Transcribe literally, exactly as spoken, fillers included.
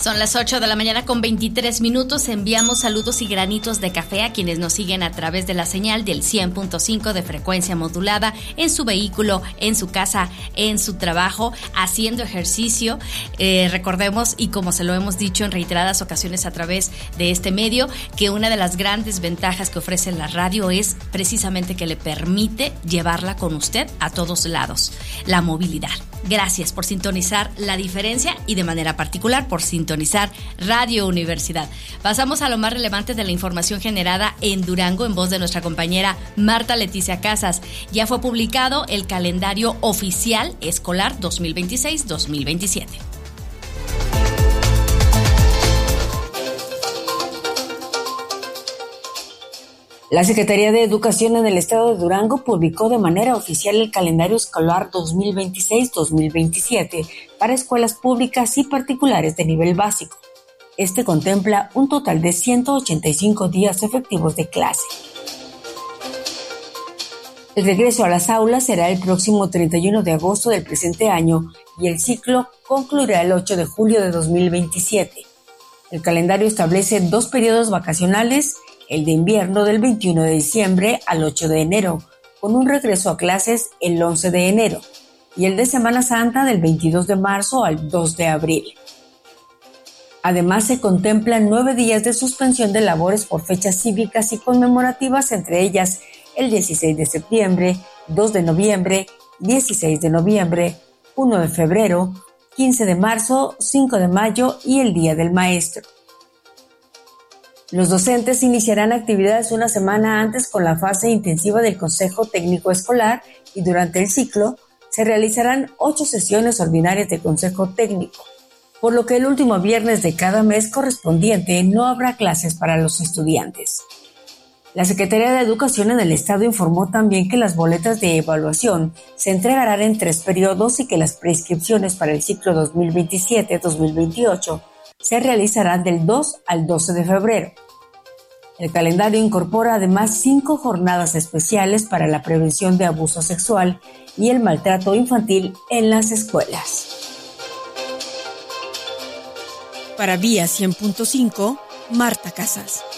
Son las ocho de la mañana con veintitrés minutos. Enviamos saludos y granitos de café a quienes nos siguen a través de la señal del cien punto cinco de frecuencia modulada en su vehículo, en su casa, en su trabajo, haciendo ejercicio. Eh, recordemos, y como se lo hemos dicho en reiteradas ocasiones a través de este medio, que una de las grandes ventajas que ofrece la radio es precisamente que le permite llevarla con usted a todos lados. La movilidad. Gracias por sintonizar La Diferencia y de manera particular por sintonizar Radio Universidad. Pasamos a lo más relevante de la información generada en Durango en voz de nuestra compañera Marta Leticia Casas. Ya fue publicado el calendario oficial escolar dos mil veintiséis dos mil veintisiete. La Secretaría de Educación en el Estado de Durango publicó de manera oficial el calendario escolar dos mil veintiséis dos mil veintisiete para escuelas públicas y particulares de nivel básico. Este contempla un total de ciento ochenta y cinco días efectivos de clase. El regreso a las aulas será el próximo treinta y uno de agosto del presente año y el ciclo concluirá el ocho de julio de dos mil veintisiete. El calendario establece dos periodos vacacionales, el de invierno del veintiuno de diciembre al ocho de enero, con un regreso a clases el once de enero, y el de Semana Santa del veintidós de marzo al dos de abril. Además, se contemplan nueve días de suspensión de labores por fechas cívicas y conmemorativas, entre ellas el dieciséis de septiembre, dos de noviembre, dieciséis de noviembre, uno de febrero, quince de marzo, cinco de mayo y el Día del Maestro. Los docentes iniciarán actividades una semana antes con la fase intensiva del Consejo Técnico Escolar y durante el ciclo se realizarán ocho sesiones ordinarias de Consejo Técnico, por lo que el último viernes de cada mes correspondiente no habrá clases para los estudiantes. La Secretaría de Educación en el Estado informó también que las boletas de evaluación se entregarán en tres periodos y que las preinscripciones para el ciclo dos mil veintisiete dos mil veintiocho se realizarán del dos al doce de febrero. El calendario incorpora además cinco jornadas especiales para la prevención de abuso sexual y el maltrato infantil en las escuelas. Para Vía cien punto cinco, Marta Casas.